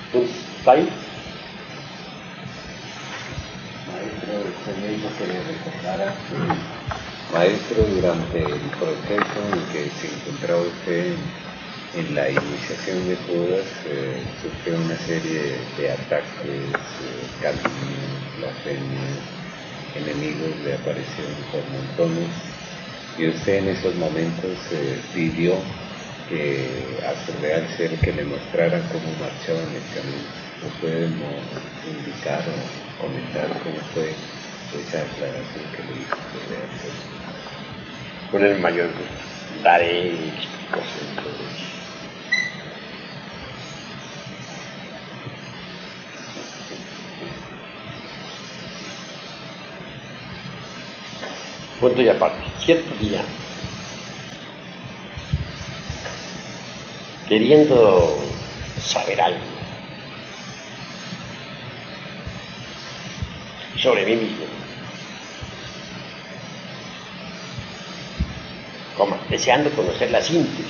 ¿Está ahí? Maestro, usted me dijo que le recordara que, maestro, durante el proceso en que se encontraba usted en la iniciación de Judas, sufrió una serie de ataques, calumnias, blasfemias, enemigos le aparecieron por montones, y usted en esos momentos pidió que a su real ser que le mostrara cómo marchaba en el camino. ¿Nos puede indicar o comentar cómo fue esa aclaración que le hizo su real ser? Con el mayor gusto. Daré explicación sobre eso. Punto y aparte. Cierto día, queriendo saber algo sobre mí mismo, deseando conocer la síntesis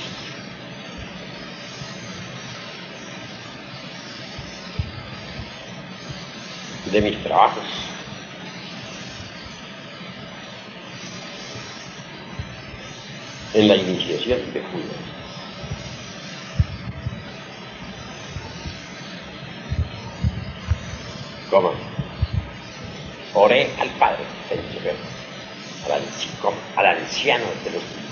de mis trabajos, en la iniciación de Judas. Oré al Padre, al anciano de los